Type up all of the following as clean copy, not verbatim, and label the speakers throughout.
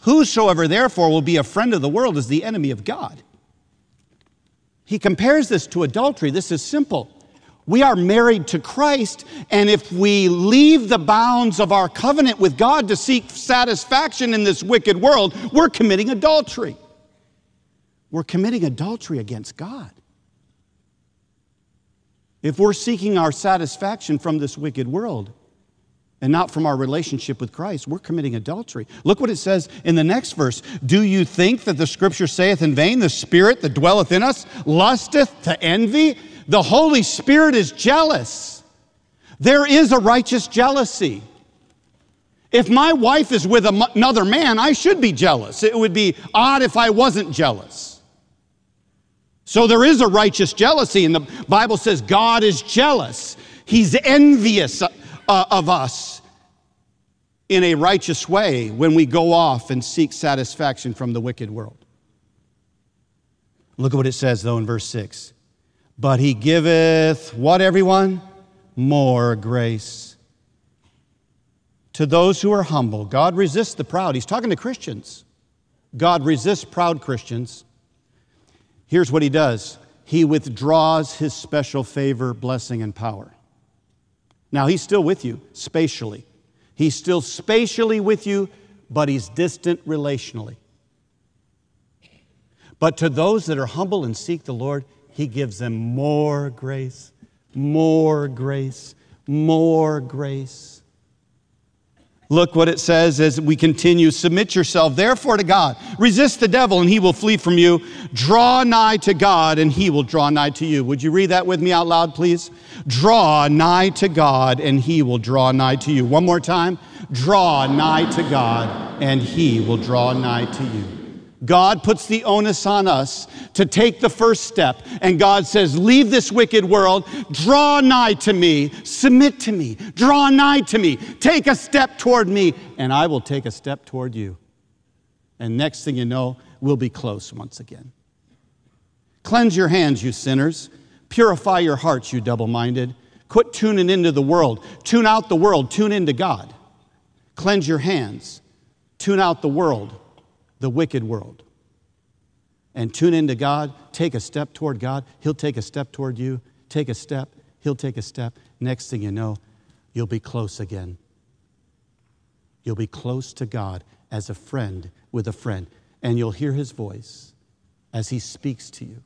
Speaker 1: Whosoever therefore will be a friend of the world is the enemy of God. He compares this to adultery. This is simple. We are married to Christ, and if we leave the bounds of our covenant with God to seek satisfaction in this wicked world, we're committing adultery. We're committing adultery against God. If we're seeking our satisfaction from this wicked world and not from our relationship with Christ, we're committing adultery. Look what it says in the next verse. Do you think that the Scripture saith in vain, the Spirit that dwelleth in us lusteth to envy? The Holy Spirit is jealous. There is a righteous jealousy. If my wife is with another man, I should be jealous. It would be odd if I wasn't jealous. So there is a righteous jealousy, and the Bible says God is jealous. He's envious of us in a righteous way when we go off and seek satisfaction from the wicked world. Look at what it says, though, in verse 6. But he giveth, what, everyone? More grace. To those who are humble. God resists the proud. He's talking to Christians. God resists proud Christians. Here's what he does. He withdraws his special favor, blessing, and power. Now, he's still with you spatially. He's still spatially with you, but he's distant relationally. But to those that are humble and seek the Lord, he gives them more grace, more grace, more grace. Look what it says as we continue. Submit yourself, therefore, to God. Resist the devil, and he will flee from you. Draw nigh to God, and he will draw nigh to you. Would you read that with me out loud, please? Draw nigh to God, and he will draw nigh to you. One more time. Draw nigh to God, and he will draw nigh to you. God puts the onus on us to take the first step. And God says, leave this wicked world, draw nigh to me, submit to me, draw nigh to me, take a step toward me, and I will take a step toward you. And next thing you know, we'll be close once again. Cleanse your hands, you sinners. Purify your hearts, you double-minded. Quit tuning into the world. Tune out the world, tune into God. Cleanse your hands. Tune out the world, the wicked world, and tune into God. Take a step toward God. He'll take a step toward you. Take a step. He'll take a step. Next thing you know, you'll be close again. You'll be close to God as a friend with a friend, and you'll hear his voice as he speaks to you.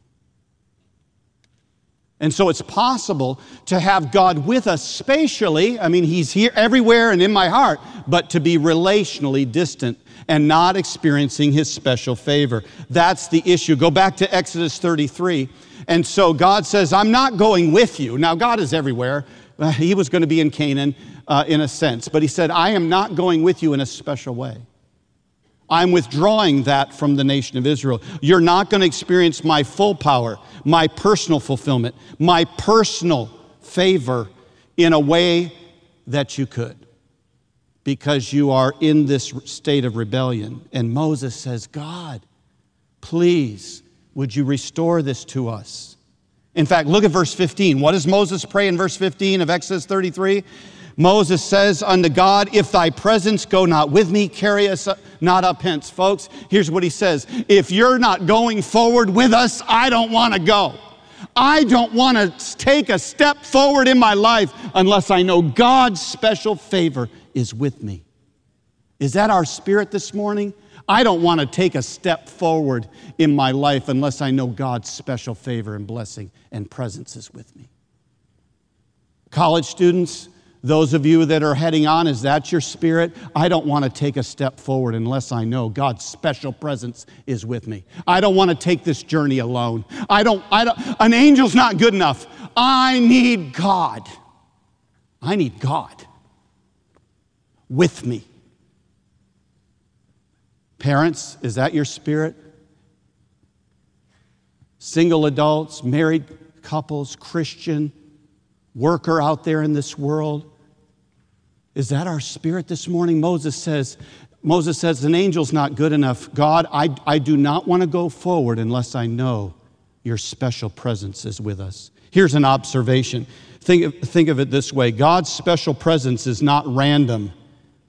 Speaker 1: And so it's possible to have God with us spatially. I mean, he's here everywhere and in my heart, but to be relationally distant and not experiencing his special favor. That's the issue. Go back to Exodus 33. And so God says, I'm not going with you. Now, God is everywhere. He was going to be in Canaan in a sense, but he said, I am not going with you in a special way. I'm withdrawing that from the nation of Israel. You're not going to experience my full power, my personal fulfillment, my personal favor in a way that you could, because you are in this state of rebellion. And Moses says, God, please, would you restore this to us? In fact, look at verse 15. What does Moses pray in verse 15 of Exodus 33? Moses says unto God, if thy presence go not with me, carry us not up hence. Folks, here's what he says. If you're not going forward with us, I don't want to go. I don't want to take a step forward in my life unless I know God's special favor is with me. Is that our spirit this morning? I don't want to take a step forward in my life unless I know God's special favor and blessing and presence is with me. College students, those of you that are heading on, is that your spirit? I don't want to take a step forward unless I know God's special presence is with me. I don't want to take this journey alone. An angel's not good enough. I need God. I need God with me. Parents, is that your spirit? Single adults, married couples, Christian, worker out there in this world. Is that our spirit this morning? Moses says, an angel's not good enough. God, I do not want to go forward unless I know your special presence is with us. Here's an observation. Think of it this way. God's special presence is not random.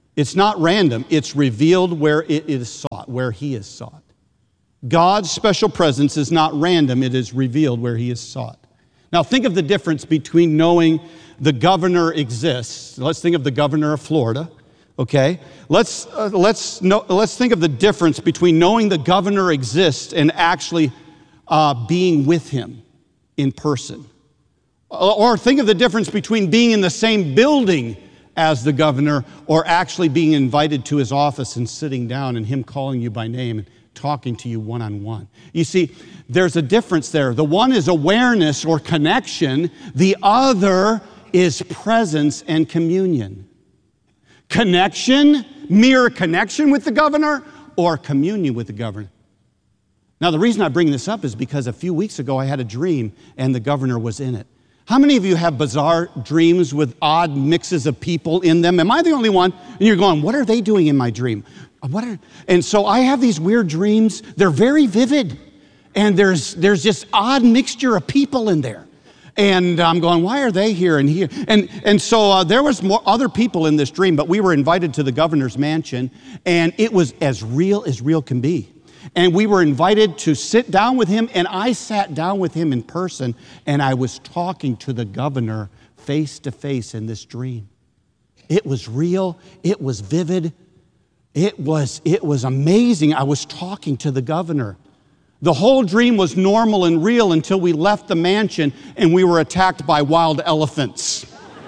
Speaker 1: It's not random. It's revealed where it is sought, where he is sought. God's special presence is not random. It is revealed where he is sought. Now think of the difference between knowing the governor exists. Let's think of the governor of Florida. Okay, let's think of the difference between knowing the governor exists and actually being with him in person. Or think of the difference between being in the same building as the governor or actually being invited to his office and sitting down and him calling you by name and talking to you one-on-one. You see, there's a difference there. The one is awareness or connection. The other is presence and communion. Connection, mere connection with the governor, or communion with the governor. Now, the reason I bring this up is because a few weeks ago I had a dream and the governor was in it. How many of you have bizarre dreams with odd mixes of people in them? Am I the only one? And you're going, what are they doing in my dream? And so I have these weird dreams. They're very vivid. And there's this odd mixture of people in there. And I'm going, why are they here and here? And so there was more other people in this dream, but we were invited to the governor's mansion, and it was as real can be. And we were invited to sit down with him, and I sat down with him in person, and I was talking to the governor face to face in this dream. It was real. It was vivid. It was amazing. I was talking to the governor. The whole dream was normal and real until we left the mansion and we were attacked by wild elephants.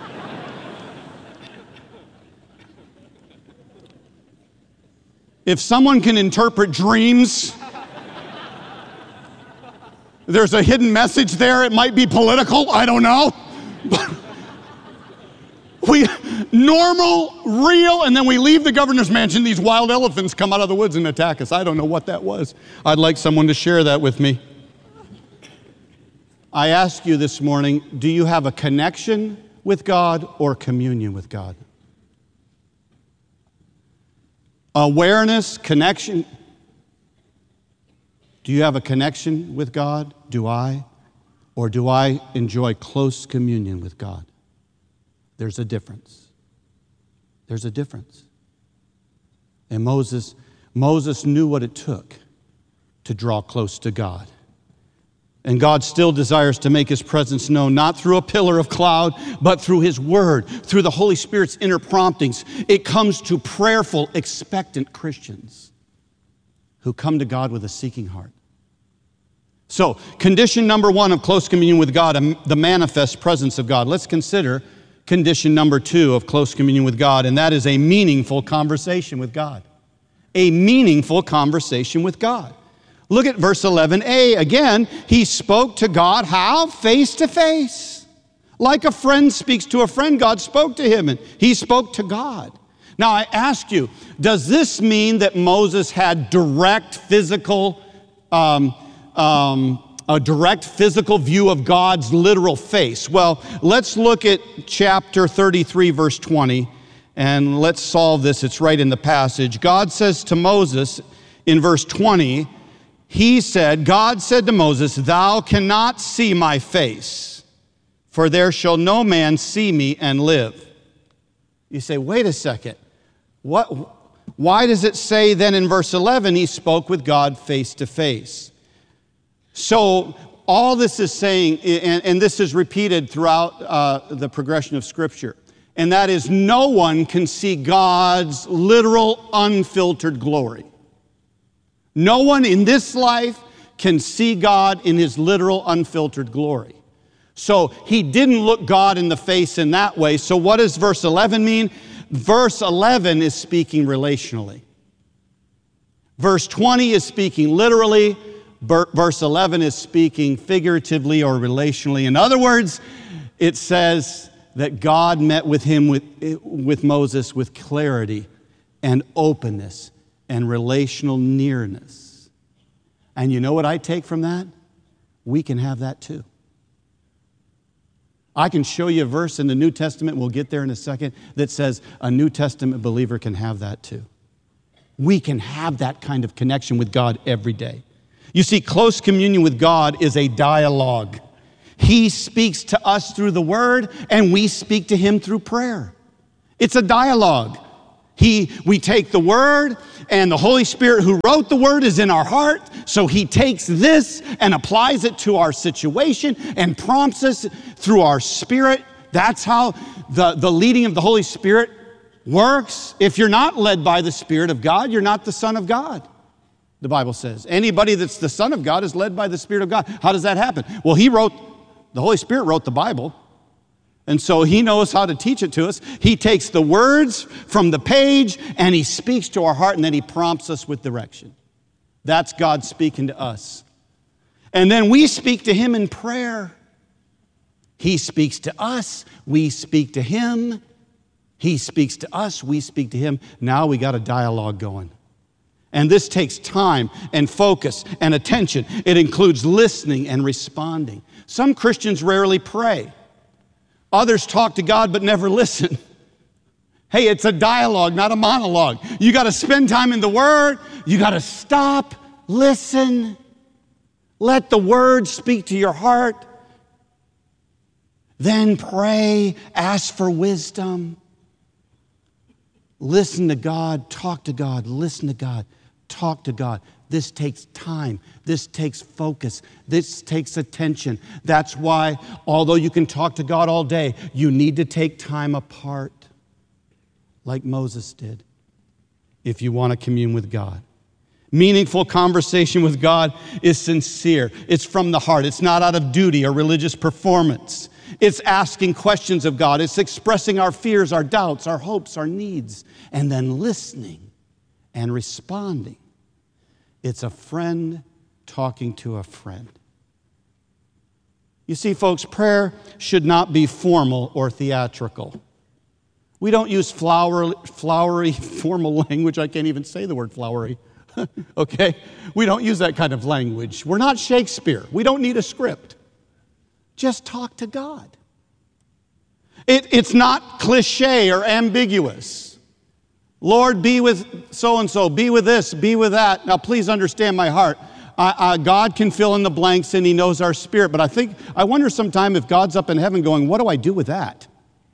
Speaker 1: If someone can interpret dreams, there's a hidden message there. It might be political. I don't know. Normal, real, and then we leave the governor's mansion. These wild elephants come out of the woods and attack us. I don't know what that was. I'd like someone to share that with me. I ask you this morning, do you have a connection with God or communion with God? Awareness, connection. Do you have a connection with God? Do I? Or do I enjoy close communion with God? There's a difference. There's a difference. And Moses knew what it took to draw close to God. And God still desires to make his presence known, not through a pillar of cloud, but through his word, through the Holy Spirit's inner promptings. It comes to prayerful, expectant Christians who come to God with a seeking heart. So, condition number one of close communion with God, the manifest presence of God. Let's consider condition number two of close communion with God, and that is a meaningful conversation with God. A meaningful conversation with God. Look at verse 11a. Again, he spoke to God, how? Face to face. Like a friend speaks to a friend, God spoke to him, and he spoke to God. Now I ask you, does this mean that Moses had direct physical, a direct physical view of God's literal face? Well, let's look at chapter 33, verse 20, and let's solve this. It's right in the passage. God says to Moses in verse 20, God said to Moses, "Thou cannot see my face, for there shall no man see me and live." You say, wait a second. Why does it say then in verse 11, he spoke with God face to face? So all this is saying, and this is repeated throughout the progression of Scripture, and that is no one can see God's literal unfiltered glory. No one in this life can see God in his literal unfiltered glory. So he didn't look God in the face in that way. So what does verse 11 mean? Verse 11 is speaking relationally. Verse 20 is speaking literally. Verse 11 is speaking figuratively or relationally. In other words, it says that God met with him, with Moses, with clarity and openness and relational nearness. And you know what I take from that? We can have that too. I can show you a verse in the New Testament, we'll get there in a second, that says a New Testament believer can have that too. We can have that kind of connection with God every day. You see, close communion with God is a dialogue. He speaks to us through the Word, and we speak to Him through prayer. It's a dialogue. We take the Word, and the Holy Spirit who wrote the Word is in our heart, so He takes this and applies it to our situation and prompts us through our spirit. That's how the leading of the Holy Spirit works. If you're not led by the Spirit of God, you're not the Son of God, the Bible says. Anybody that's the Son of God is led by the Spirit of God. How does that happen? Well, the Holy Spirit wrote the Bible, and so He knows how to teach it to us. He takes the words from the page, and He speaks to our heart, and then He prompts us with direction. That's God speaking to us. And then we speak to Him in prayer. He speaks to us, we speak to Him. He speaks to us, we speak to Him. Now we got a dialogue going. And this takes time and focus and attention. It includes listening and responding. Some Christians rarely pray. Others talk to God but never listen. Hey, it's a dialogue, not a monologue. You got to spend time in the Word. You got to stop, listen. Let the Word speak to your heart. Then pray, ask for wisdom. Listen to God, talk to God, listen to God, talk to God. This takes time. This takes focus. This takes attention. That's why, although you can talk to God all day, you need to take time apart, like Moses did, if you want to commune with God. Meaningful conversation with God is sincere. It's from the heart. It's not out of duty or religious performance. It's asking questions of God. It's expressing our fears, our doubts, our hopes, our needs, and then listening and responding. It's a friend talking to a friend. You see, folks, prayer should not be formal or theatrical. We don't use flowery, formal language. I can't even say the word flowery. Okay? We don't use that kind of language. We're not Shakespeare. We don't need a script. Just talk to God. It's not cliche or ambiguous. Lord, be with so-and-so, be with this, be with that. Now, please understand my heart. God can fill in the blanks and He knows our spirit, but I wonder sometime if God's up in heaven going, what do I do with that?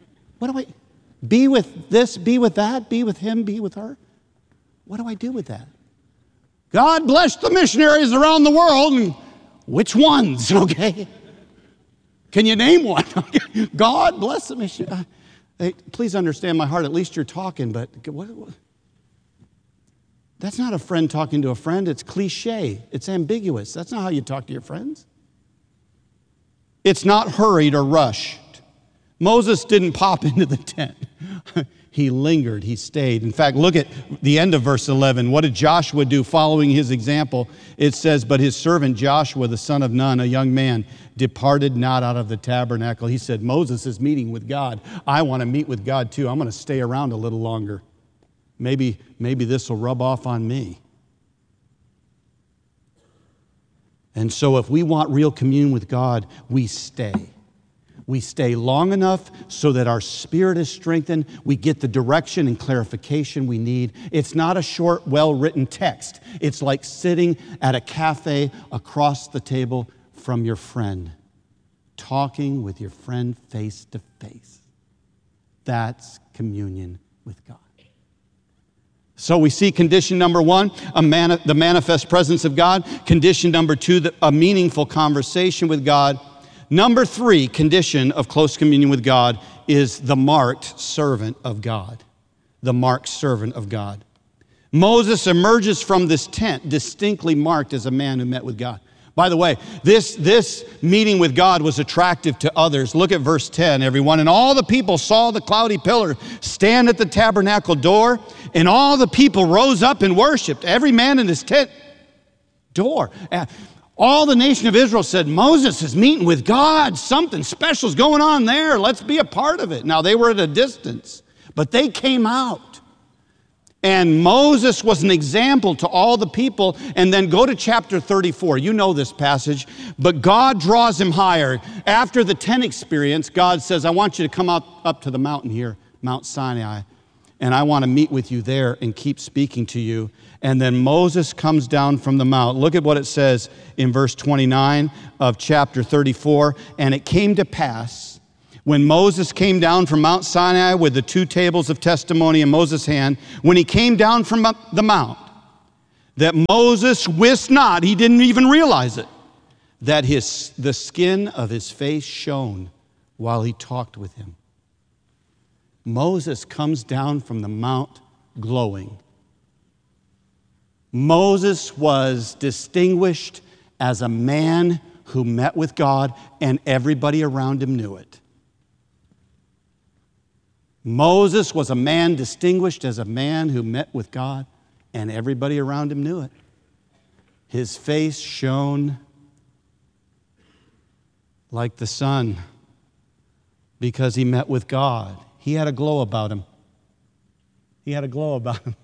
Speaker 1: Be with this, be with that, be with him, be with her? What do I do with that? God bless the missionaries around the world, and which ones, okay? Can you name one? God bless the missionaries. Hey, please understand my heart. At least you're talking, but what? That's not a friend talking to a friend. It's cliche. It's ambiguous. That's not how you talk to your friends. It's not hurried or rushed. Moses didn't pop into the tent. He lingered. He stayed. In fact, look at the end of verse 11. What did Joshua do following his example? It says, but his servant Joshua, the son of Nun, a young man, departed not out of the tabernacle. He said, Moses is meeting with God. I want to meet with God too. I'm going to stay around a little longer. Maybe this will rub off on me. And so if we want real communion with God, we stay. We stay long enough so that our spirit is strengthened. We get the direction and clarification we need. It's not a short, well-written text. It's like sitting at a cafe across the table from your friend, talking with your friend face to face. That's communion with God. So we see condition number one, the manifest presence of God. Condition number two, a meaningful conversation with God. Number three, condition of close communion with God is the marked servant of God. The marked servant of God. Moses emerges from this tent distinctly marked as a man who met with God. By the way, this meeting with God was attractive to others. Look at verse 10, everyone. And all the people saw the cloudy pillar stand at the tabernacle door, and all the people rose up and worshiped, every man in his tent door. All the nation of Israel said, Moses is meeting with God. Something special is going on there. Let's be a part of it. Now, they were at a distance, but they came out. And Moses was an example to all the people. And then go to chapter 34. You know this passage. But God draws him higher. After the tent experience, God says, I want you to come up to the mountain here, Mount Sinai. And I want to meet with you there and keep speaking to you. And then Moses comes down from the mount. Look at what it says in verse 29 of chapter 34. And it came to pass, When Moses came down from Mount Sinai with the 2 tables of testimony in Moses' hand, when he came down from the mount, that Moses wist not, he didn't even realize it, that the skin of his face shone while he talked with him. Moses comes down from the mount glowing. Moses was distinguished as a man who met with God, and everybody around him knew it. Moses was a man distinguished as a man who met with God, and everybody around him knew it. His face shone like the sun because he met with God. He had a glow about him. He had a glow about him.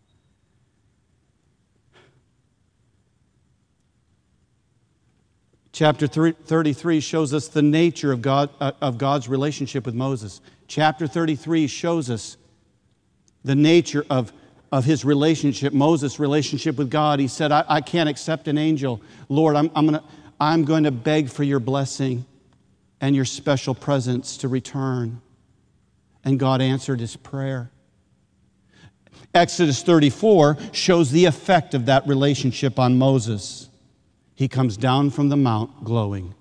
Speaker 1: Chapter 33 shows us the nature of God's relationship with Moses. Chapter 33 shows us the nature of his relationship, Moses' relationship with God. He said, I can't accept an angel. Lord, I'm going to beg for your blessing and your special presence to return. And God answered his prayer. Exodus 34 shows the effect of that relationship on Moses. He comes down from the mount glowing.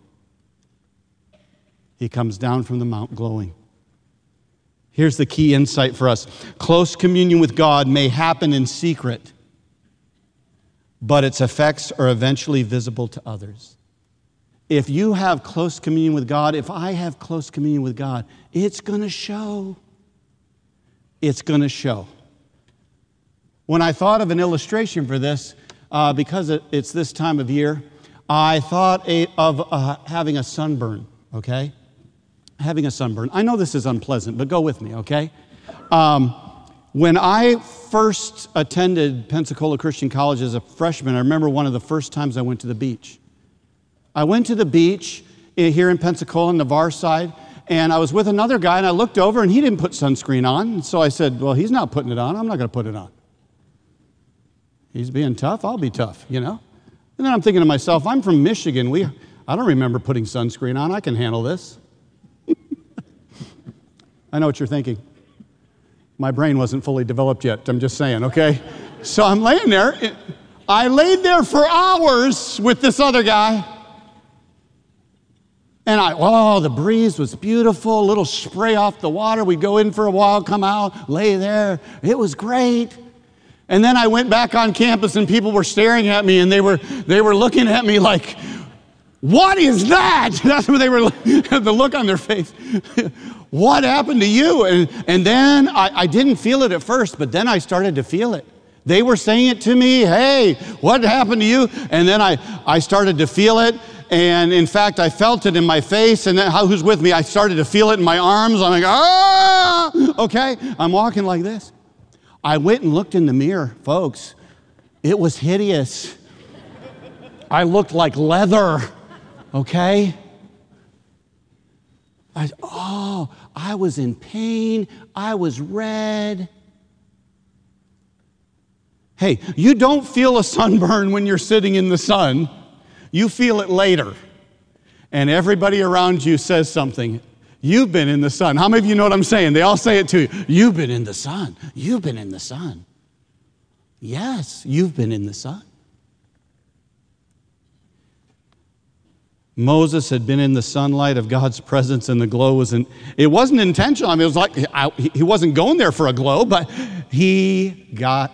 Speaker 1: He comes down from the mount glowing. Here's the key insight for us. Close communion with God may happen in secret, but its effects are eventually visible to others. If you have close communion with God, if I have close communion with God, it's going to show. It's going to show. When I thought of an illustration for this, because it's this time of year, I thought of having a sunburn, okay? Having a sunburn. I know this is unpleasant, but go with me, okay? When I first attended Pensacola Christian College as a freshman, I remember one of the first times I went to the beach. I went to the beach here in Pensacola on the Navarre side, and I was with another guy, and I looked over, and he didn't put sunscreen on. And so I said, well, he's not putting it on. I'm not going to put it on. He's being tough, I'll be tough, you know? And then I'm thinking to myself, I'm from Michigan. I don't remember putting sunscreen on. I can handle this. I know what you're thinking. My brain wasn't fully developed yet, I'm just saying, okay? So I'm laying there. I laid there for hours with this other guy. And the breeze was beautiful, a little spray off the water. We'd go in for a while, come out, lay there. It was great. And then I went back on campus and people were staring at me and they were looking at me like, what is that? That's what they were, the look on their face. What happened to you? And then I didn't feel it at first, but then I started to feel it. They were saying it to me, hey, what happened to you? And then I started to feel it. And in fact, I felt it in my face. And then who's with me? I started to feel it in my arms. I'm like, okay. I'm walking like this. I went and looked in the mirror, folks. It was hideous. I looked like leather, okay? I was in pain. I was red. Hey, you don't feel a sunburn when you're sitting in the sun. You feel it later. And everybody around you says something. You've been in the sun. How many of you know what I'm saying? They all say it to you. You've been in the sun. You've been in the sun. Yes, you've been in the sun. Moses had been in the sunlight of God's presence, and the glow it wasn't intentional. I mean, it was like he wasn't going there for a glow, but he got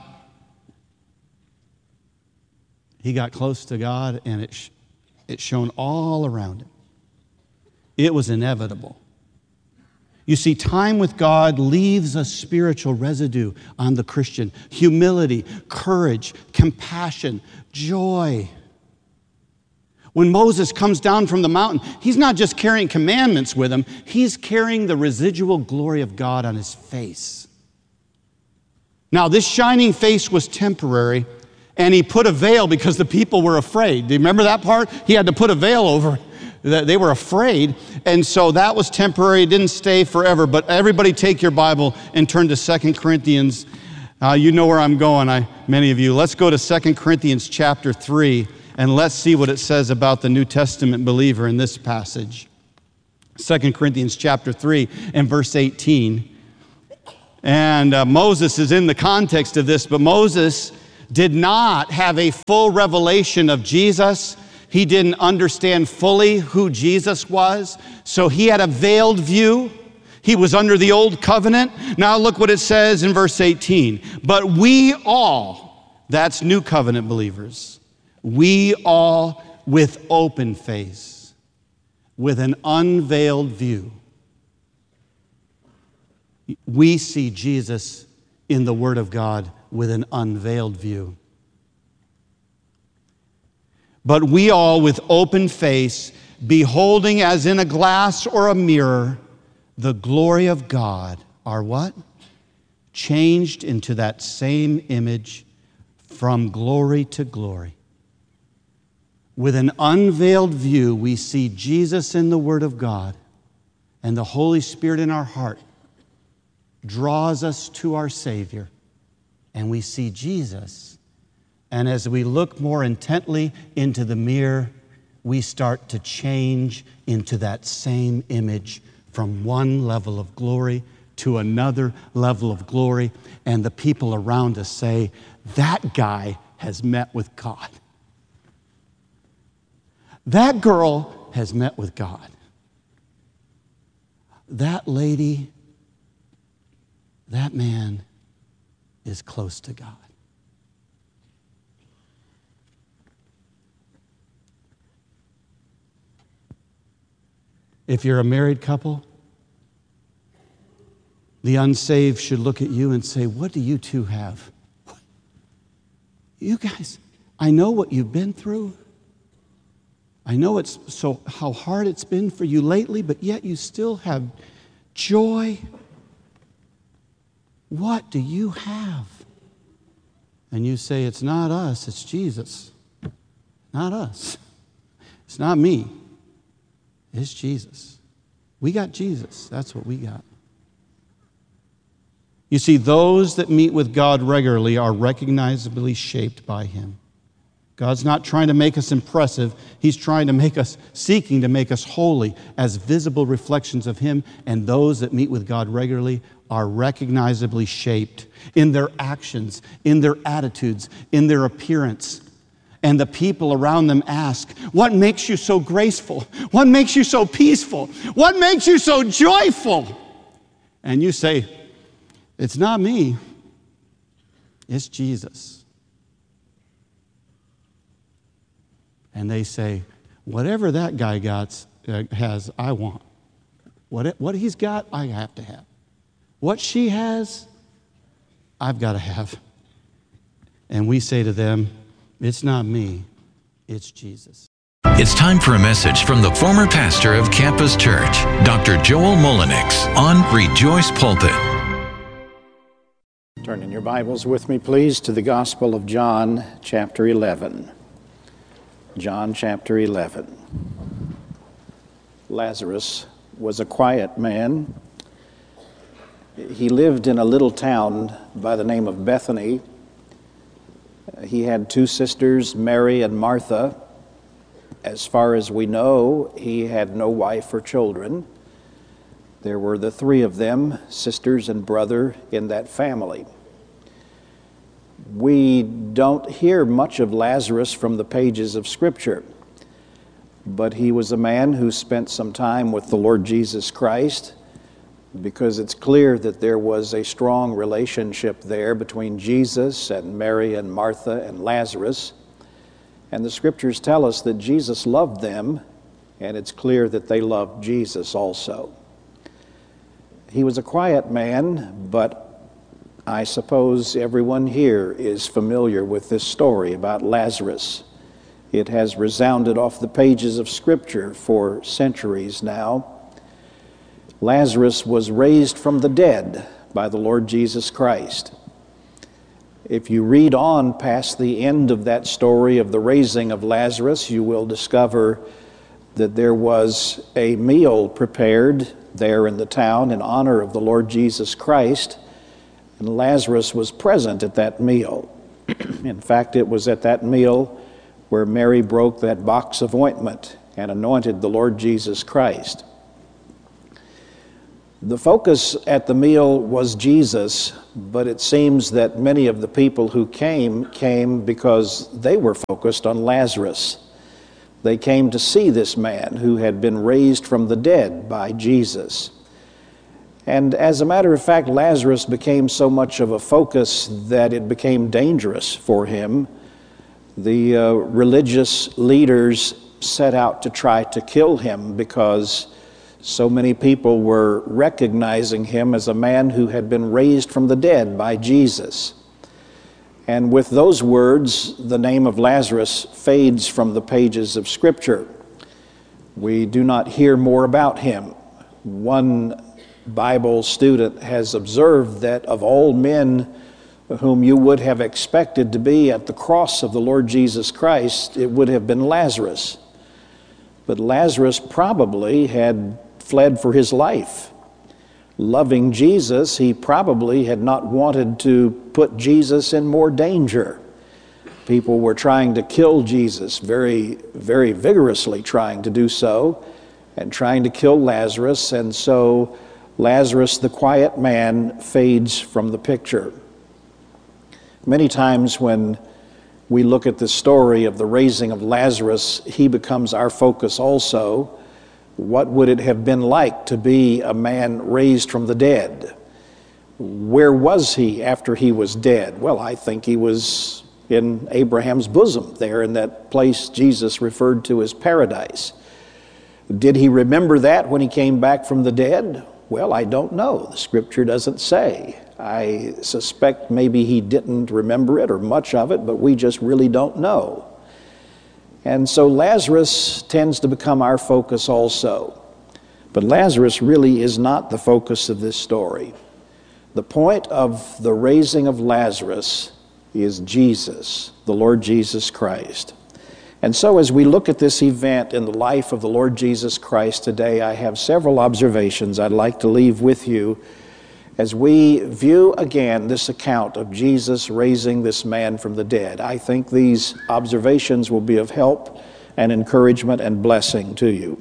Speaker 1: close to God, and it shone all around him. It was inevitable. You see, time with God leaves a spiritual residue on the Christian. Humility, courage, compassion, joy. When Moses comes down from the mountain, he's not just carrying commandments with him, he's carrying the residual glory of God on his face. Now, this shining face was temporary, and he put a veil because the people were afraid. Do you remember that part? He had to put a veil over. They were afraid, and so that was temporary. It didn't stay forever, but everybody take your Bible and turn to 2 Corinthians. You know where I'm going, many of you. Let's go to 2 Corinthians chapter 3, and let's see what it says about the New Testament believer in this passage. 2 Corinthians chapter 3 and verse 18. And Moses is in the context of this, but Moses did not have a full revelation of Jesus. He didn't understand fully who Jesus was, so he had a veiled view. He was under the old covenant. Now look what it says in verse 18. But we all, that's new covenant believers, we all with open face, with an unveiled view, we see Jesus in the Word of God with an unveiled view. But we all with open face, beholding as in a glass or a mirror, the glory of God, are what? Changed into that same image from glory to glory. With an unveiled view, we see Jesus in the Word of God, and the Holy Spirit in our heart draws us to our Savior, and we see Jesus. And as we look more intently into the mirror, we start to change into that same image from one level of glory to another level of glory. And the people around us say, that guy has met with God. That girl has met with God. That lady, that man is close to God. If you're a married couple, the unsaved should look at you and say, what do you two have? You guys, I know what you've been through. I know how hard it's been for you lately, but yet you still have joy. What do you have? And you say, it's not us, it's Jesus. Not us. It's not me. It's Jesus. We got Jesus. That's what we got. You see, those that meet with God regularly are recognizably shaped by Him. God's not trying to make us impressive. He's trying to make us, seeking to make us holy as visible reflections of Him. And those that meet with God regularly are recognizably shaped in their actions, in their attitudes, in their appearance. And the people around them ask, what makes you so graceful? What makes you so peaceful? What makes you so joyful? And you say, it's not me, it's Jesus. And they say, whatever that guy has, I want. What he's got, I have to have. What she has, I've got to have. And we say to them, it's not me, it's Jesus.
Speaker 2: It's time for a message from the former pastor of Campus Church, Dr. Joel Mullenix, on Rejoice Pulpit.
Speaker 3: Turn in your Bibles with me, please, to the Gospel of John, chapter 11. John, chapter 11. Lazarus was a quiet man. He lived in a little town by the name of Bethany. He had two sisters, Mary and Martha. As far as we know, he had no wife or children. There were the three of them, sisters and brother, in that family. We don't hear much of Lazarus from the pages of Scripture, but he was a man who spent some time with the Lord Jesus Christ, because it's clear that there was a strong relationship there between Jesus and Mary and Martha and Lazarus. And the Scriptures tell us that Jesus loved them, and it's clear that they loved Jesus also. He was a quiet man, but I suppose everyone here is familiar with this story about Lazarus. It has resounded off the pages of Scripture for centuries now. Lazarus was raised from the dead by the Lord Jesus Christ. If you read on past the end of that story of the raising of Lazarus, you will discover that there was a meal prepared there in the town in honor of the Lord Jesus Christ, and Lazarus was present at that meal. In fact, it was at that meal where Mary broke that box of ointment and anointed the Lord Jesus Christ. The focus at the meal was Jesus, but it seems that many of the people who came because they were focused on Lazarus. They came to see this man who had been raised from the dead by Jesus. And as a matter of fact, Lazarus became so much of a focus that it became dangerous for him. The religious leaders set out to try to kill him because so many people were recognizing him as a man who had been raised from the dead by Jesus. And with those words, the name of Lazarus fades from the pages of Scripture. We do not hear more about him. One Bible student has observed that of all men whom you would have expected to be at the cross of the Lord Jesus Christ, it would have been Lazarus. But Lazarus probably had fled for his life. Loving Jesus, he probably had not wanted to put Jesus in more danger. People were trying to kill Jesus, very, very vigorously trying to do so, and trying to kill Lazarus, and so Lazarus, the quiet man, fades from the picture. Many times when we look at the story of the raising of Lazarus, he becomes our focus also. What would it have been like to be a man raised from the dead? Where was he after he was dead? Well, I think he was in Abraham's bosom, there in that place Jesus referred to as paradise. Did he remember that when he came back from the dead? Well, I don't know. The Scripture doesn't say. I suspect maybe he didn't remember it or much of it, but we just really don't know. And so Lazarus tends to become our focus also. But Lazarus really is not the focus of this story. The point of the raising of Lazarus is Jesus, the Lord Jesus Christ. And so as we look at this event in the life of the Lord Jesus Christ today, I have several observations I'd like to leave with you as we view again this account of Jesus raising this man from the dead. I think these observations will be of help and encouragement and blessing to you.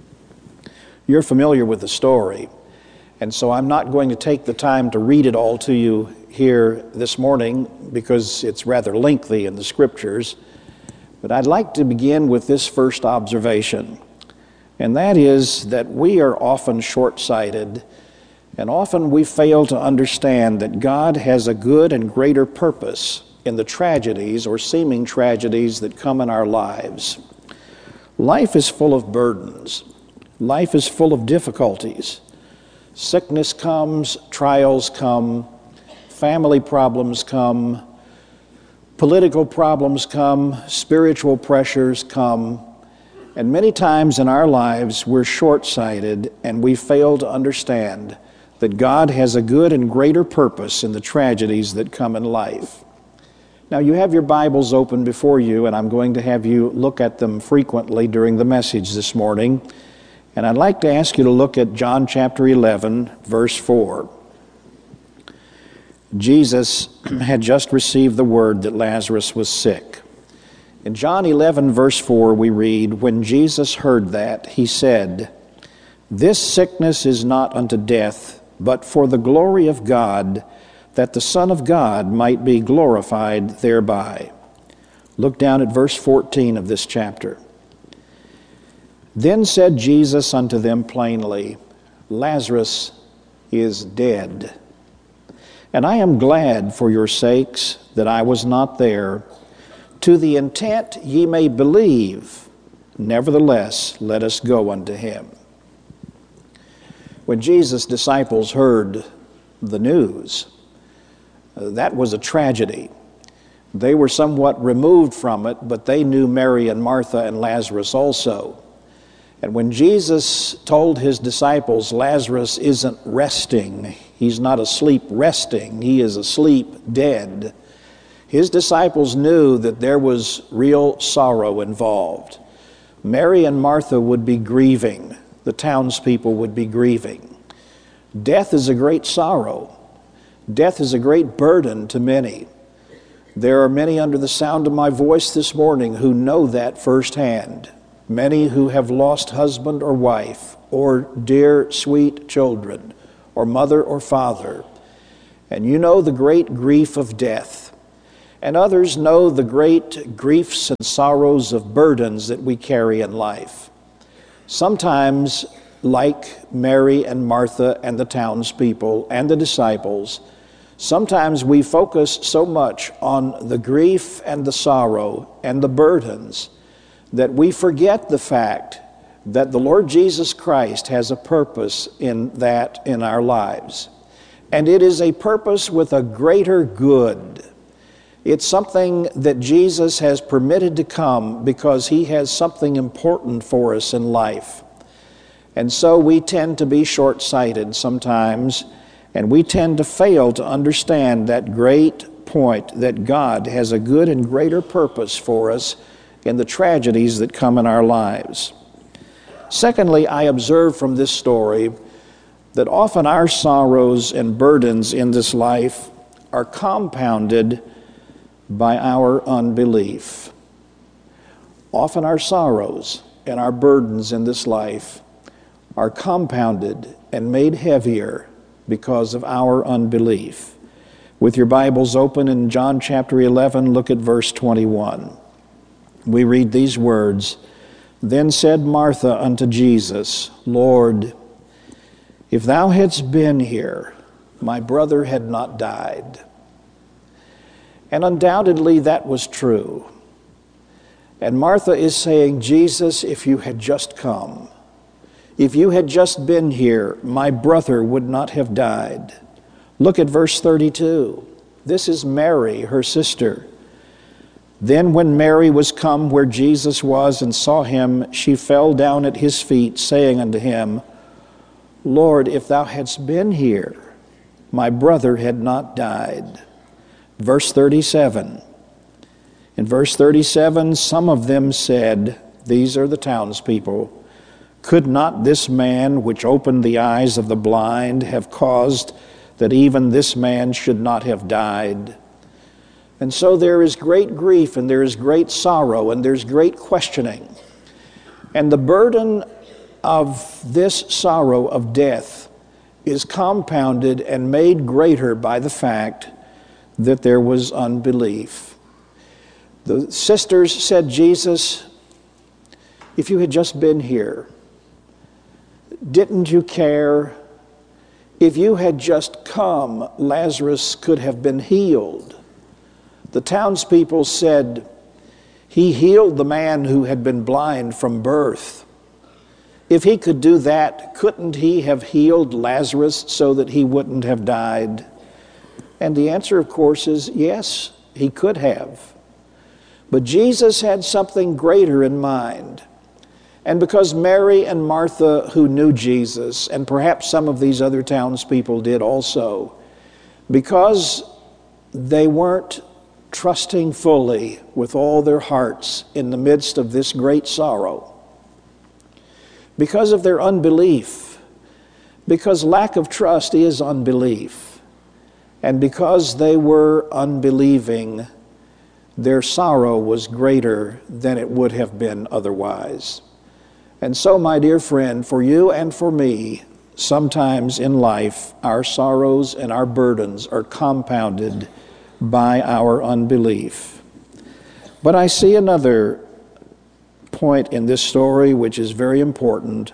Speaker 3: You're familiar with the story, and so I'm not going to take the time to read it all to you here this morning because it's rather lengthy in the Scriptures. But I'd like to begin with this first observation, and that is that we are often short-sighted, and often we fail to understand that God has a good and greater purpose in the tragedies or seeming tragedies that come in our lives. Life is full of burdens. Life is full of difficulties. Sickness comes, trials come, family problems come, political problems come, spiritual pressures come, and many times in our lives we're short-sighted and we fail to understand that God has a good and greater purpose in the tragedies that come in life. Now, you have your Bibles open before you, and I'm going to have you look at them frequently during the message this morning. And I'd like to ask you to look at John chapter 11, verse 4. Jesus had just received the word that Lazarus was sick. In John 11, verse 4, we read, "When Jesus heard that, he said, 'This sickness is not unto death, but for the glory of God, that the Son of God might be glorified thereby.'" Look down at verse 14 of this chapter. "Then said Jesus unto them plainly, Lazarus is dead. And I am glad for your sakes that I was not there, to the intent ye may believe. Nevertheless, let us go unto him." When Jesus' disciples heard the news, that was a tragedy. They were somewhat removed from it, but they knew Mary and Martha and Lazarus also. And when Jesus told his disciples, Lazarus isn't resting, he's not asleep resting, he is asleep dead, his disciples knew that there was real sorrow involved. Mary and Martha would be grieving. The townspeople would be grieving. Death is a great sorrow. Death is a great burden to many. There are many under the sound of my voice this morning who know that firsthand. Many who have lost husband or wife, or dear, sweet children, or mother or father, and you know the great grief of death, and others know the great griefs and sorrows of burdens that we carry in life. Sometimes, like Mary and Martha and the townspeople and the disciples, sometimes we focus so much on the grief and the sorrow and the burdens that we forget the fact that the Lord Jesus Christ has a purpose in that in our lives. And it is a purpose with a greater good. It's something that Jesus has permitted to come because he has something important for us in life. And so we tend to be short-sighted sometimes, and we tend to fail to understand that great point that God has a good and greater purpose for us in the tragedies that come in our lives. Secondly, I observe from this story that often our sorrows and burdens in this life are compounded by our unbelief. Often our sorrows and our burdens in this life are compounded and made heavier because of our unbelief. With your Bibles open in John chapter 11, look at verse 21. We read these words, "Then said Martha unto Jesus, Lord, if thou hadst been here, my brother had not died." And undoubtedly that was true. And Martha is saying, Jesus, if you had just come, if you had just been here, my brother would not have died. Look at verse 32. This is Mary, her sister. Then when Mary was come where Jesus was and saw him, she fell down at his feet, saying unto him, Lord, if thou hadst been here, my brother had not died. Verse 37. In verse 37, some of them said, these are the townspeople, could not this man which opened the eyes of the blind have caused that even this man should not have died? And so there is great grief and there is great sorrow and there's great questioning. And the burden of this sorrow of death is compounded and made greater by the fact that there was unbelief. The sisters said, Jesus, if you had just been here, didn't you care? If you had just come, Lazarus could have been healed. The townspeople said, he healed the man who had been blind from birth. If he could do that, couldn't he have healed Lazarus so that he wouldn't have died? And the answer, of course, is yes, he could have. But Jesus had something greater in mind. And because Mary and Martha, who knew Jesus, and perhaps some of these other townspeople did also, because they weren't trusting fully with all their hearts in the midst of this great sorrow, because of their unbelief, because lack of trust is unbelief, and because they were unbelieving, their sorrow was greater than it would have been otherwise. And so, my dear friend, for you and for me, sometimes in life, our sorrows and our burdens are compounded by our unbelief. But I see another point in this story which is very important.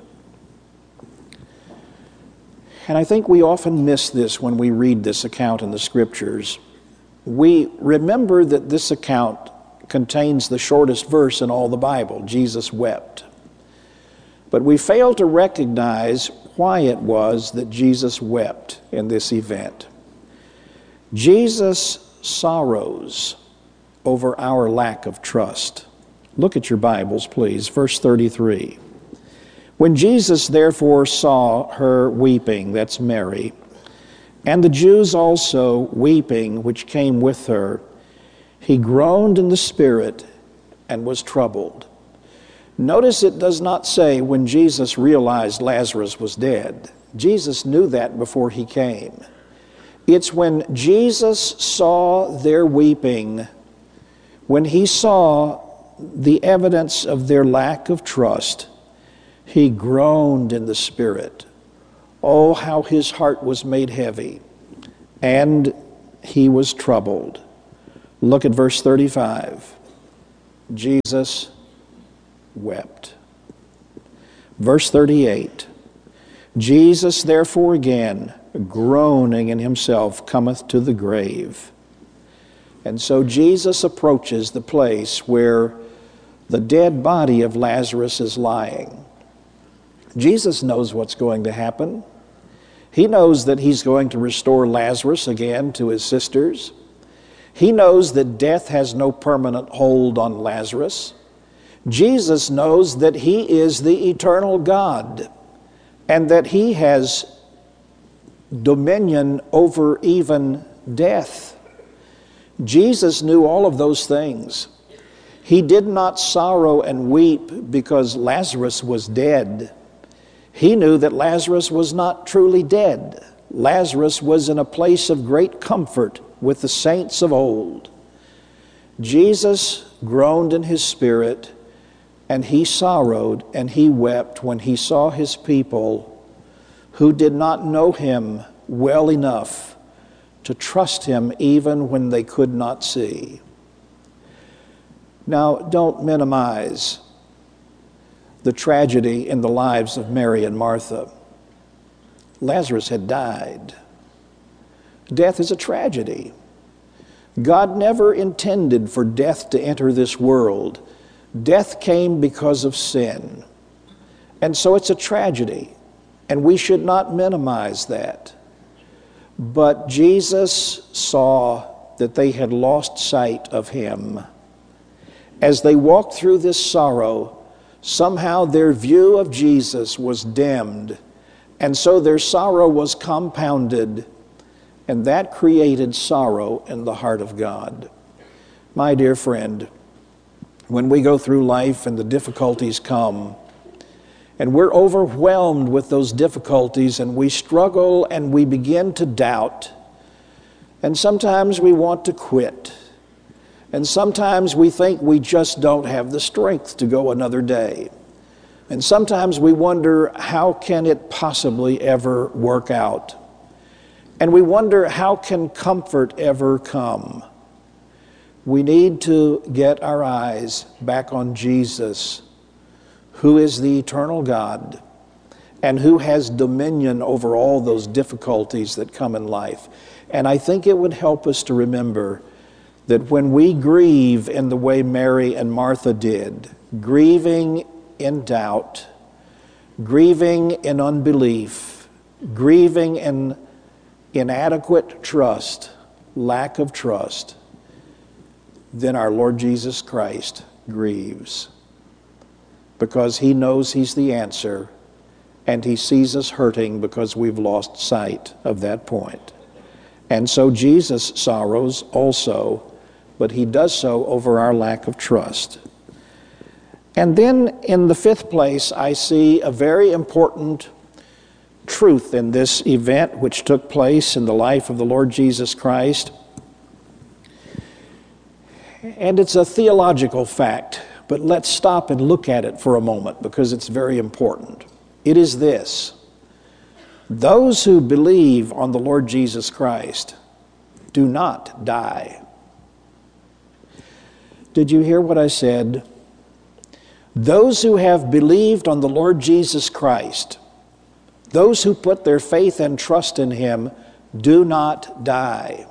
Speaker 3: And I think we often miss this when we read this account in the Scriptures. We remember that this account contains the shortest verse in all the Bible, Jesus wept. But we fail to recognize why it was that Jesus wept in this event. Jesus sorrows over our lack of trust. Look at your Bibles, please, verse 33. When Jesus therefore saw her weeping, that's Mary, and the Jews also weeping which came with her, he groaned in the spirit and was troubled. Notice it does not say when Jesus realized Lazarus was dead. Jesus knew that before he came. It's when Jesus saw their weeping, when he saw the evidence of their lack of trust, he groaned in the spirit. Oh, how his heart was made heavy, and he was troubled. Look at verse 35. Jesus wept. Verse 38. Jesus therefore again, groaning in himself, cometh to the grave. And so Jesus approaches the place where the dead body of Lazarus is lying. Jesus knows what's going to happen. He knows that he's going to restore Lazarus again to his sisters. He knows that death has no permanent hold on Lazarus. Jesus knows that he is the eternal God and that he has dominion over even death. Jesus knew all of those things. He did not sorrow and weep because Lazarus was dead. He knew that Lazarus was not truly dead. Lazarus was in a place of great comfort with the saints of old. Jesus groaned in his spirit, and he sorrowed and he wept when he saw his people who did not know him well enough to trust him even when they could not see. Now, don't minimize the tragedy in the lives of Mary and Martha. Lazarus had died. Death is a tragedy. God never intended for death to enter this world. Death came because of sin. And so it's a tragedy, and we should not minimize that. But Jesus saw that they had lost sight of him. As they walked through this sorrow, somehow their view of Jesus was dimmed, and so their sorrow was compounded, and that created sorrow in the heart of God. My dear friend, when we go through life and the difficulties come, and we're overwhelmed with those difficulties, and we struggle and we begin to doubt, and sometimes we want to quit, and sometimes we think we just don't have the strength to go another day. And sometimes we wonder, how can it possibly ever work out? And we wonder, how can comfort ever come? We need to get our eyes back on Jesus, who is the eternal God and who has dominion over all those difficulties that come in life. And I think it would help us to remember that when we grieve in the way Mary and Martha did, grieving in doubt, grieving in unbelief, grieving in inadequate trust, lack of trust, then our Lord Jesus Christ grieves, because he knows he's the answer, and he sees us hurting because we've lost sight of that point. And so Jesus sorrows also, but he does so over our lack of trust. And then in the fifth place, I see a very important truth in this event which took place in the life of the Lord Jesus Christ. And it's a theological fact, but let's stop and look at it for a moment because it's very important. It is this: those who believe on the Lord Jesus Christ do not die. Did you hear what I said? Those who have believed on the Lord Jesus Christ, those who put their faith and trust in him, do not die.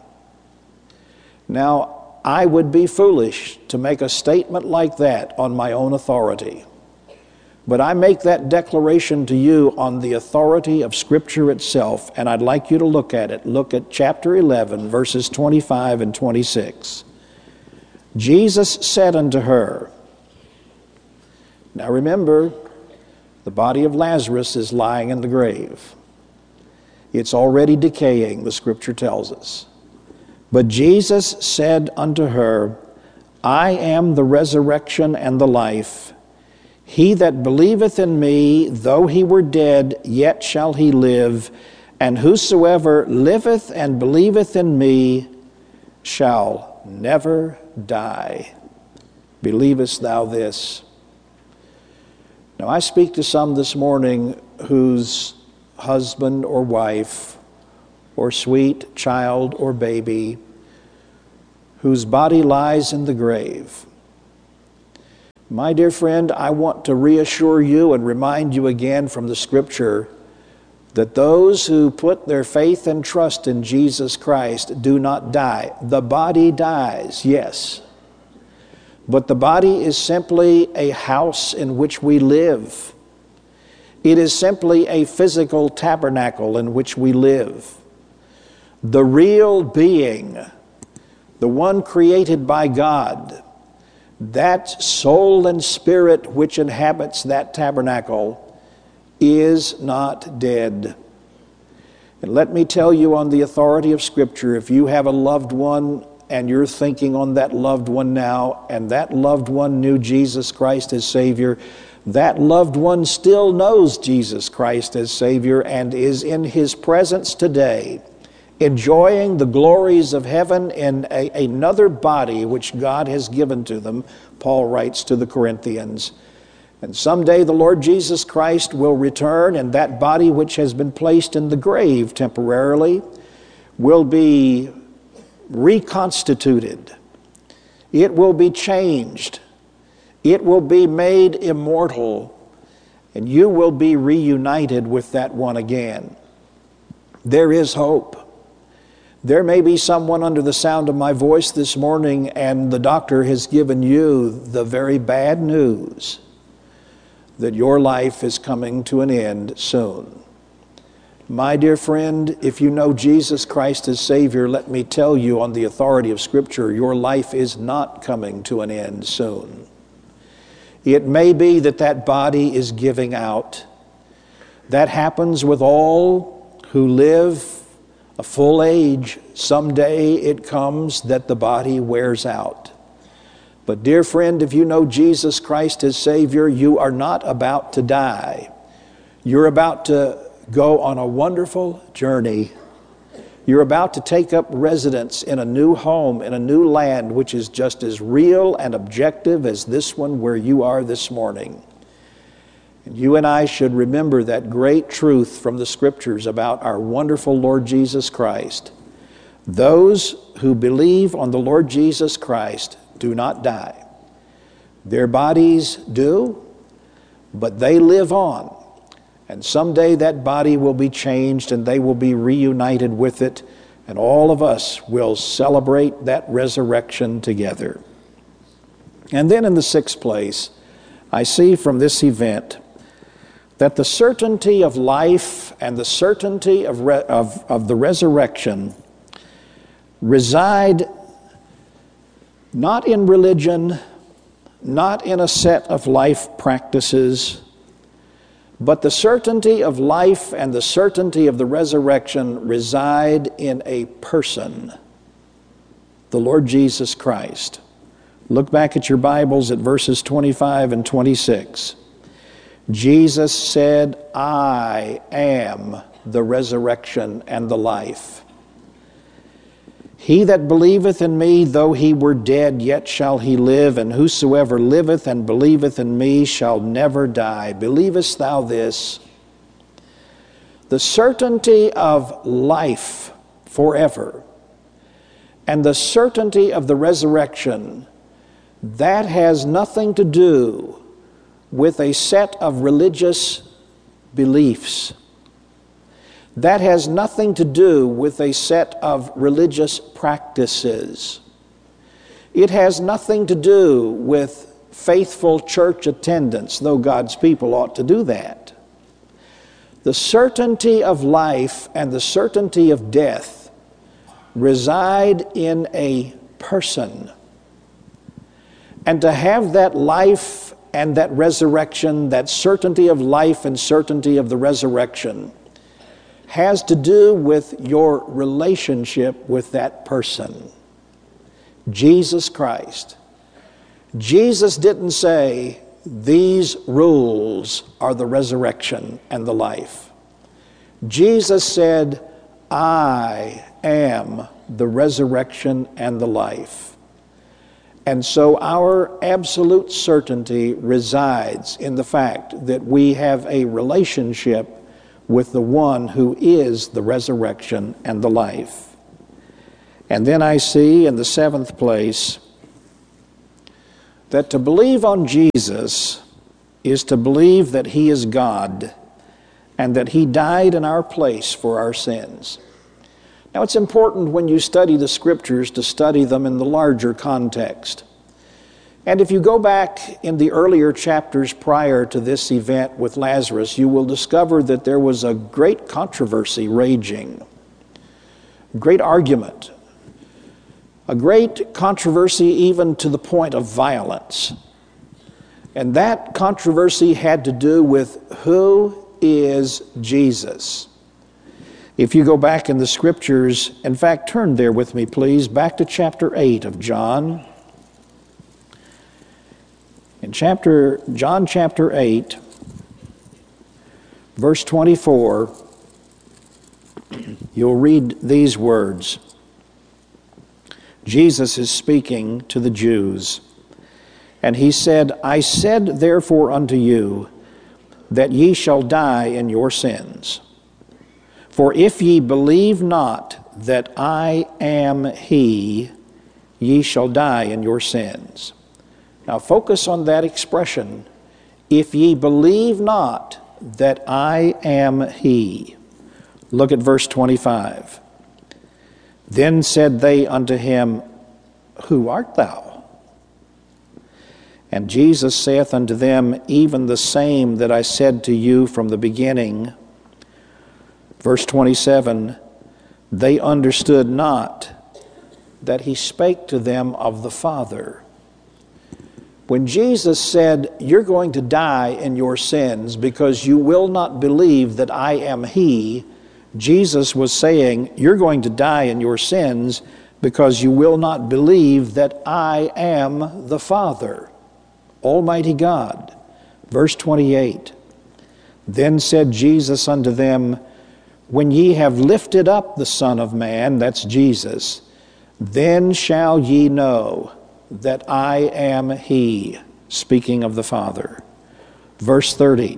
Speaker 3: Now, I would be foolish to make a statement like that on my own authority. But I make that declaration to you on the authority of Scripture itself, and I'd like you to look at it. Look at chapter 11, verses 25 and 26. Jesus said unto her, now remember, the body of Lazarus is lying in the grave. It's already decaying, the Scripture tells us. But Jesus said unto her, I am the resurrection and the life. He that believeth in me, though he were dead, yet shall he live. And whosoever liveth and believeth in me shall never die. Believest thou this? Now, I speak to some this morning whose husband or wife, or sweet child or baby, whose body lies in the grave. My dear friend, I want to reassure you and remind you again from the Scripture that those who put their faith and trust in Jesus Christ do not die. The body dies, yes, but the body is simply a house in which we live. It is simply a physical tabernacle in which we live. The real being, the one created by God, that soul and spirit which inhabits that tabernacle is not dead. And let me tell you on the authority of Scripture, if you have a loved one and you're thinking on that loved one now, and that loved one knew Jesus Christ as Savior, that loved one still knows Jesus Christ as Savior and is in His presence today, enjoying the glories of heaven in another body which God has given to them, Paul writes to the Corinthians. And someday the Lord Jesus Christ will return, and that body which has been placed in the grave temporarily will be reconstituted. It will be changed. It will be made immortal, and you will be reunited with that one again. There is hope. There may be someone under the sound of my voice this morning, and the doctor has given you the very bad news that your life is coming to an end soon. My dear friend, if you know Jesus Christ as Savior, let me tell you on the authority of Scripture, your life is not coming to an end soon. It may be that that body is giving out. That happens with all who live a full age. Someday it comes that the body wears out. But dear friend, if you know Jesus Christ as Savior, you are not about to die. You're about to go on a wonderful journey. You're about to take up residence in a new home, in a new land, which is just as real and objective as this one where you are this morning. And you and I should remember that great truth from the Scriptures about our wonderful Lord Jesus Christ. Those who believe on the Lord Jesus Christ do not die. Their bodies do, but they live on. And someday that body will be changed and they will be reunited with it, and all of us will celebrate that resurrection together. And then in the sixth place, I see from this event that the certainty of life and the certainty of the resurrection reside not in religion, not in a set of life practices, but the certainty of life and the certainty of the resurrection reside in a person, the Lord Jesus Christ. Look back at your Bibles at verses 25 and 26. Jesus said, "I am the resurrection and the life. He that believeth in me, though he were dead, yet shall he live, and whosoever liveth and believeth in me shall never die." Believest thou this? The certainty of life forever and the certainty of the resurrection, that has nothing to do with a set of religious beliefs. That has nothing to do with a set of religious practices. It has nothing to do with faithful church attendance, though God's people ought to do that. The certainty of life and the certainty of death reside in a person. And to have that life and that resurrection, that certainty of life and certainty of the resurrection, has to do with your relationship with that person, Jesus Christ. Jesus didn't say, "These rules are the resurrection and the life." Jesus said, "I am the resurrection and the life." And so our absolute certainty resides in the fact that we have a relationship with the one who is the resurrection and the life. And then I see in the seventh place that to believe on Jesus is to believe that he is God and that he died in our place for our sins. Now, it's important when you study the Scriptures to study them in the larger context. And if you go back in the earlier chapters prior to this event with Lazarus, you will discover that there was a great controversy raging, great argument, a great controversy even to the point of violence. And that controversy had to do with who is Jesus. If you go back in the Scriptures, in fact, turn there with me, please, back to chapter 8 of John. In John chapter 8, verse 24, you'll read these words. Jesus is speaking to the Jews, and he said, I said therefore unto you, that ye shall die in your sins. For if ye believe not that I am he, ye shall die in your sins. Now focus on that expression, if ye believe not that I am he. Look at verse 25. Then said they unto him, Who art thou? And Jesus saith unto them, Even the same that I said to you from the beginning. Verse 27, they understood not that he spake to them of the Father. When Jesus said, You're going to die in your sins because you will not believe that I am he, Jesus was saying, You're going to die in your sins because you will not believe that I am the Father, Almighty God. Verse 28, Then said Jesus unto them, When ye have lifted up the Son of Man, that's Jesus, then shall ye know that I am he, speaking of the Father. Verse 30,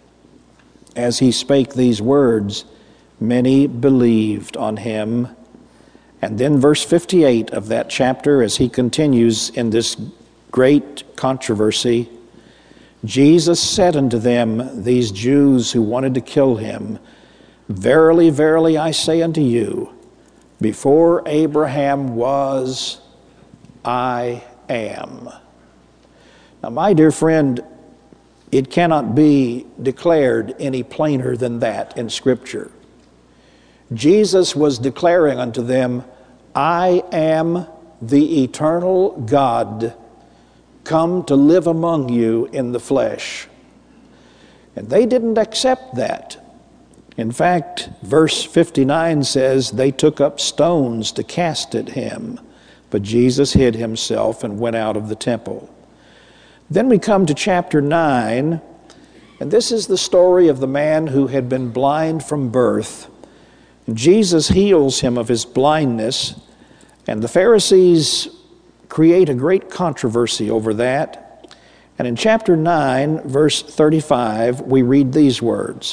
Speaker 3: As he spake these words, many believed on him. And then verse 58 of that chapter, as he continues in this great controversy, Jesus said unto them, these Jews who wanted to kill him, Verily, verily, I say unto you, before Abraham was, I am. Now, my dear friend, it cannot be declared any plainer than that in Scripture. Jesus was declaring unto them, I am the eternal God, come to live among you in the flesh. And they didn't accept that. In fact, verse 59 says they took up stones to cast at him, but Jesus hid himself and went out of the temple. Then we come to chapter 9, and this is the story of the man who had been blind from birth. Jesus heals him of his blindness, and the Pharisees create a great controversy over that. And in chapter 9, verse 35, we read these words.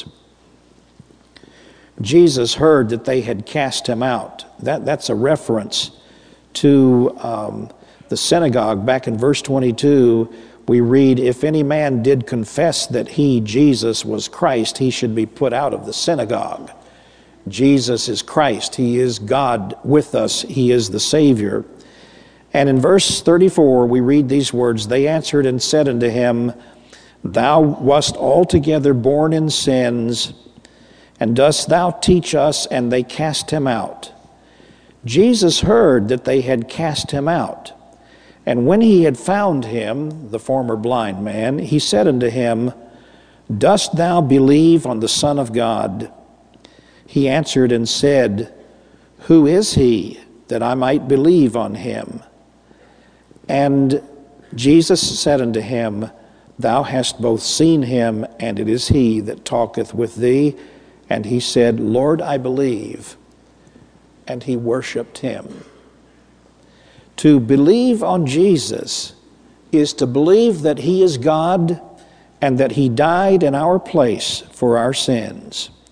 Speaker 3: Jesus heard that they had cast him out. That's a reference to the synagogue. Back in verse 22, we read, If any man did confess that he, Jesus, was Christ, he should be put out of the synagogue. Jesus is Christ. He is God with us. He is the Savior. And in verse 34, we read these words, They answered and said unto him, Thou wast altogether born in sins, and dost thou teach us? And they cast him out. Jesus heard that they had cast him out. And when he had found him, the former blind man, he said unto him, Dost thou believe on the Son of God? He answered and said, Who is he, that I might believe on him? And Jesus said unto him, Thou hast both seen him, and it is he that talketh with thee. And he said, Lord, I believe. And he worshiped him. To believe on Jesus is to believe that he is God and that he died in our place for our sins.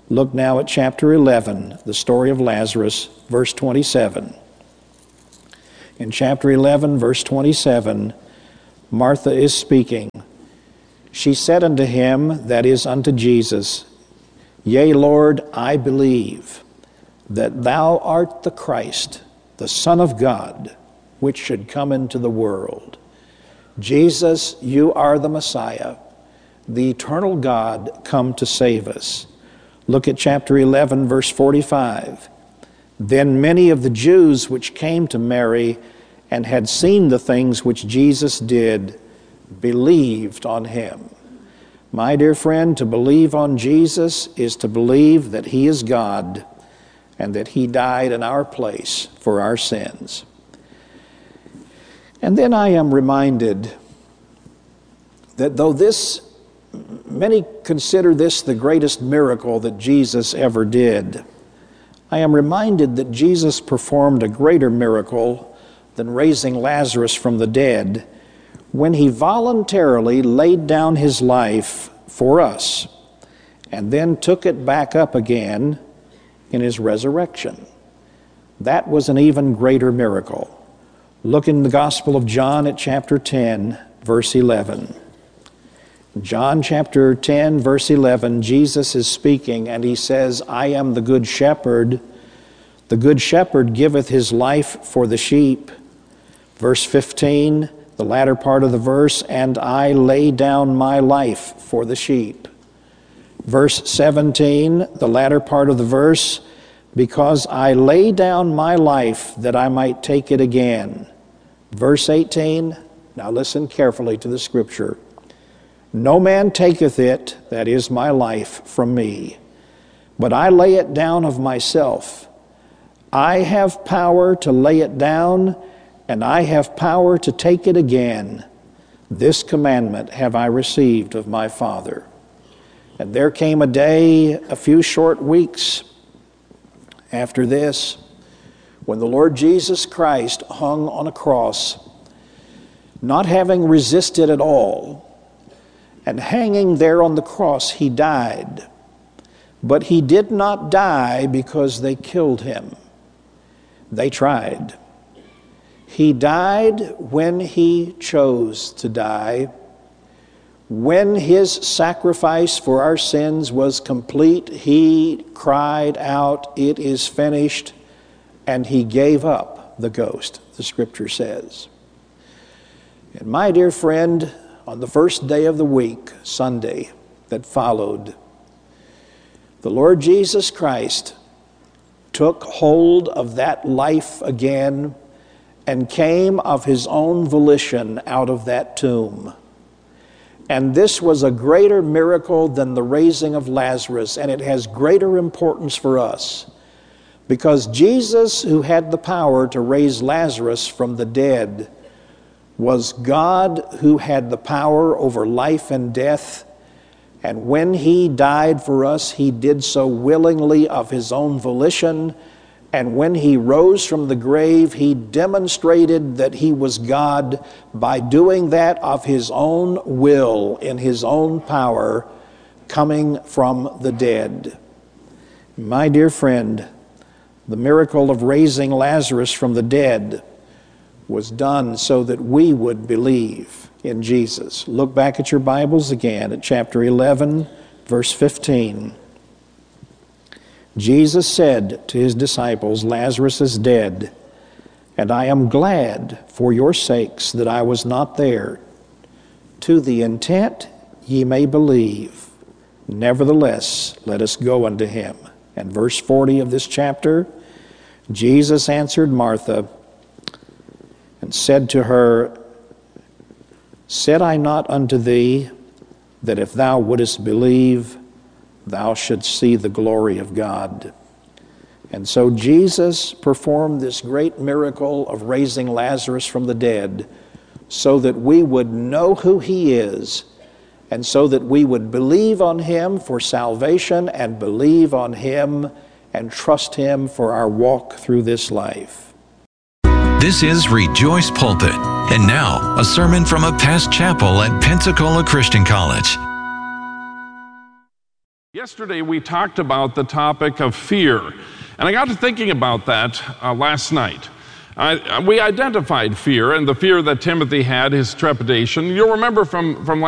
Speaker 3: Look now at chapter 11, the story of Lazarus, verse 27. In chapter 11, verse 27, Martha is speaking. She said unto him, that is unto Jesus, Yea, Lord, I believe that thou art the Christ, the Son of God, which should come into the world. Jesus, you are the Messiah, the eternal God come to save us. Look at chapter 11, verse 45. Then many of the Jews which came to Mary and had seen the things which Jesus did believed on him. My dear friend, to believe on Jesus is to believe that he is God and that he died in our place for our sins. And then I am reminded that though many consider this the greatest miracle that Jesus ever did, I am reminded that Jesus performed a greater miracle than raising Lazarus from the dead when he voluntarily laid down his life for us and then took it back up again in his resurrection. That was an even greater miracle. Look in the Gospel of John at chapter 10, verse 11. John chapter 10, verse 11, Jesus is speaking and he says, I am the good shepherd. The good shepherd giveth his life for the sheep. Verse 15, the latter part of the verse, and I lay down my life for the sheep. Verse 17, the latter part of the verse, because I lay down my life that I might take it again. Verse 18, now listen carefully to the scripture. No man taketh it, that is my life, from me, but I lay it down of myself. I have power to lay it down, and I have power to take it again. This commandment have I received of my Father. And there came a day, a few short weeks after this, when the Lord Jesus Christ hung on a cross, not having resisted at all, and hanging there on the cross, he died. But he did not die because they killed him. They tried. He died when he chose to die. When his sacrifice for our sins was complete, he cried out, it is finished, and he gave up the ghost, the scripture says. And my dear friend, on the first day of the week, Sunday, that followed, the Lord Jesus Christ took hold of that life again and came of his own volition out of that tomb. And this was a greater miracle than the raising of Lazarus, and it has greater importance for us because Jesus, who had the power to raise Lazarus from the dead, was God who had the power over life and death. And when he died for us, he did so willingly of his own volition. And when he rose from the grave, he demonstrated that he was God by doing that of his own will, in his own power, coming from the dead. My dear friend, the miracle of raising Lazarus from the dead was done so that we would believe in Jesus. Look back at your Bibles again at chapter 11, verse 15. Jesus said to his disciples, Lazarus is dead, and I am glad for your sakes that I was not there, to the intent ye may believe. Nevertheless, let us go unto him. And verse 40 of this chapter, Jesus answered Martha and said to her, Said I not unto thee that if thou wouldest believe, thou shouldst see the glory of God? And so Jesus performed this great miracle of raising Lazarus from the dead so that we would know who he is and so that we would believe on him for salvation and believe on him and trust him for our walk through this life.
Speaker 2: This is Rejoice Pulpit. And now, a sermon from a past chapel at Pensacola Christian College.
Speaker 4: Yesterday we talked about the topic of fear, and I got to thinking about that last night. We identified fear and the fear that Timothy had, his trepidation. You'll remember from